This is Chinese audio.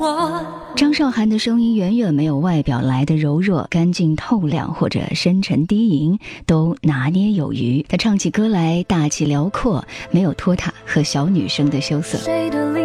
张韶涵的声音远远没有外表来的柔弱、干净透亮或者深沉低吟，都拿捏有余。她唱起歌来大气辽阔，没有拖沓和小女生的羞涩。 谁的